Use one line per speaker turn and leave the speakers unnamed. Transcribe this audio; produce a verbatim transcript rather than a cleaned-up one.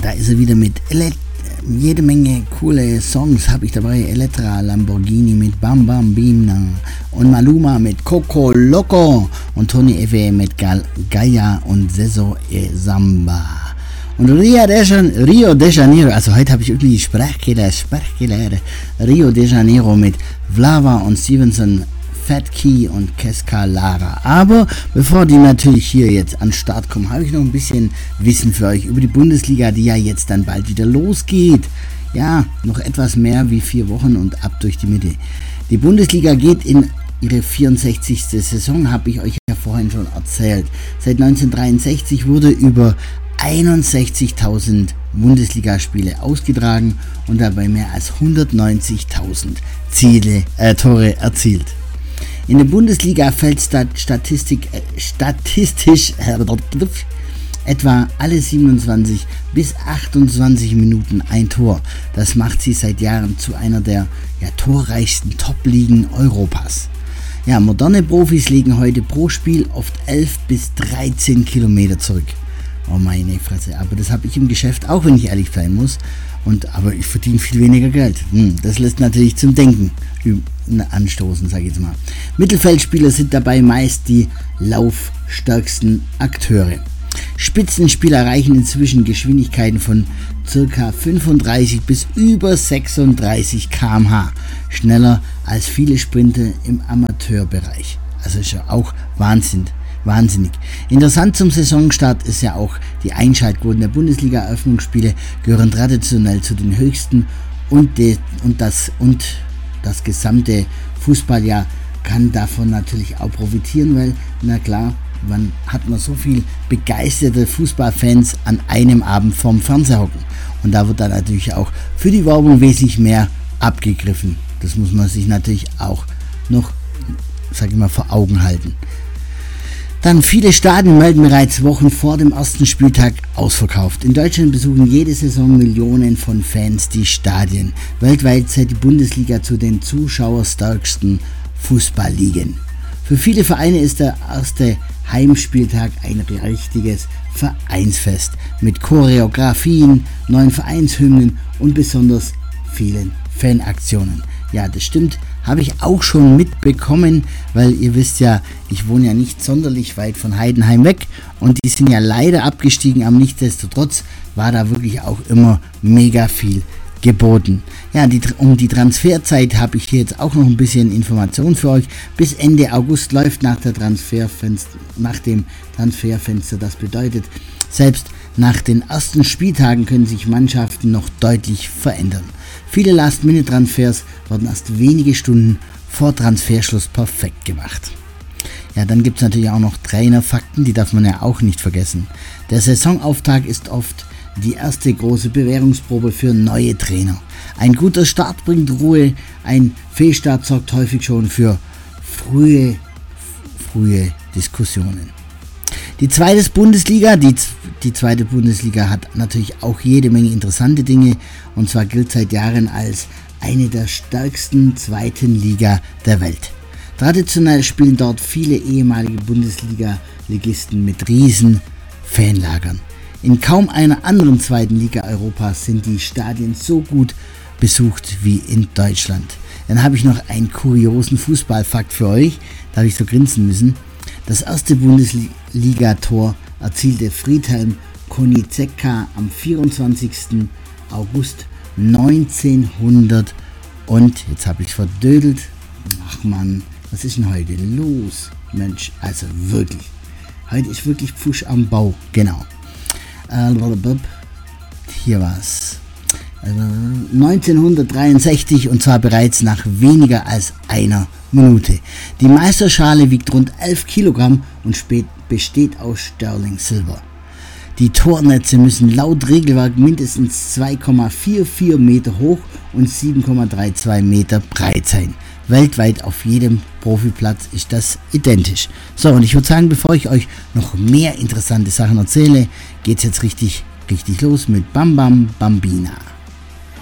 da ist er wieder mit Ele- jede Menge coole Songs habe ich dabei. Elettra, Lamborghini mit Bam Bam Bimna und Maluma mit Coco Loco und Tony Ewe mit Gal- Gaia und Seso e Samba. Und Rio de, Janeiro, Rio de Janeiro, also heute habe ich irgendwie die Sprachkiller, Sprachkiller, Rio de Janeiro mit Vlava und Stevenson, Fat Key und Keska Lara. Aber bevor die natürlich hier jetzt an den Start kommen, habe ich noch ein bisschen Wissen für euch über die Bundesliga, die ja jetzt dann bald wieder losgeht. Ja, noch etwas mehr wie vier Wochen und ab durch die Mitte. Die Bundesliga geht in ihre vierundsechzigste Saison, habe ich euch ja vorhin schon erzählt. Seit neunzehnhundertdreiundsechzig wurde über einundsechzigtausend Bundesligaspiele ausgetragen und dabei mehr als hundertneunzigtausend Ziele, äh, Tore erzielt. In der Bundesliga fällt Statistik, äh, statistisch äh, etwa alle siebenundzwanzig bis achtundzwanzig Minuten ein Tor. Das macht sie seit Jahren zu einer der ja, torreichsten Top-Ligen Europas. Ja, moderne Profis legen heute pro Spiel oft elf bis dreizehn Kilometer zurück. Oh meine Fresse, aber das habe ich im Geschäft auch, wenn ich ehrlich sein muss. Und, aber ich verdiene viel weniger Geld. Hm, das lässt natürlich zum Denken anstoßen, sage ich jetzt mal. Mittelfeldspieler sind dabei meist die laufstärksten Akteure. Spitzenspieler erreichen inzwischen Geschwindigkeiten von ca. fünfunddreißig bis über sechsunddreißig Kilometer pro Stunde. Schneller als viele Sprinter im Amateurbereich. Also ist ja auch Wahnsinn. Wahnsinnig. Interessant zum Saisonstart ist ja auch die Einschaltquoten der Bundesliga-Eröffnungsspiele gehören traditionell zu den höchsten und, de, und, das, und das gesamte Fußballjahr kann davon natürlich auch profitieren, weil, na klar, man hat man so viel begeisterte Fußballfans an einem Abend vorm Fernseher hocken. Und da wird dann natürlich auch für die Werbung wesentlich mehr abgegriffen. Das muss man sich natürlich auch noch, sag ich mal, vor Augen halten. Dann viele Stadien melden bereits Wochen vor dem ersten Spieltag ausverkauft. In Deutschland besuchen jede Saison Millionen von Fans die Stadien. Weltweit zählt die Bundesliga zu den zuschauerstärksten Fußballligen. Für viele Vereine ist der erste Heimspieltag ein richtiges Vereinsfest mit Choreografien, neuen Vereinshymnen und besonders vielen Fanaktionen. Ja, das stimmt, habe ich auch schon mitbekommen, weil ihr wisst ja, ich wohne ja nicht sonderlich weit von Heidenheim weg und die sind ja leider abgestiegen, aber nichtsdestotrotz war da wirklich auch immer mega viel geboten. Ja, die, um die Transferzeit habe ich hier jetzt auch noch ein bisschen Information für euch. Bis Ende August läuft nach, der Transferfenster, nach dem Transferfenster. Das bedeutet, selbst nach den ersten Spieltagen können sich Mannschaften noch deutlich verändern. Viele Last-Minute-Transfers werden erst wenige Stunden vor Transferschluss perfekt gemacht. Ja, dann gibt es natürlich auch noch Trainerfakten, die darf man ja auch nicht vergessen. Der Saisonauftakt ist oft die erste große Bewährungsprobe für neue Trainer. Ein guter Start bringt Ruhe, ein Fehlstart sorgt häufig schon für frühe, frühe Diskussionen. Die zweite Bundesliga, die, die zweite Bundesliga hat natürlich auch jede Menge interessante Dinge und zwar gilt seit Jahren als eine der stärksten zweiten Liga der Welt. Traditionell spielen dort viele ehemalige Bundesliga-Ligisten mit riesen Fanlagern. In kaum einer anderen zweiten Liga Europas sind die Stadien so gut besucht wie in Deutschland. Dann habe ich noch einen kuriosen Fußballfakt für euch, da habe ich so grinsen müssen. Das erste Bundesliga-Tor erzielte Friedhelm Konietzka am vierundzwanzigsten August neunzehnhundert und jetzt habe ich verdödelt. Ach Mann, was ist denn heute los? Mensch, also wirklich. Heute ist wirklich Pfusch am Bau, genau. Hier war's. Also neunzehnhundertdreiundsechzig und zwar bereits nach weniger als einer Minute. Die Meisterschale wiegt rund elf Kilogramm und spät besteht aus Sterling Silber. Die Tornetze müssen laut Regelwerk mindestens zwei Komma vierundvierzig Meter hoch und sieben Komma zweiunddreißig Meter breit sein. Weltweit auf jedem Profiplatz ist das identisch. So, und ich würde sagen, bevor ich euch noch mehr interessante Sachen erzähle, geht's jetzt richtig, richtig los mit Bam Bam Bambina.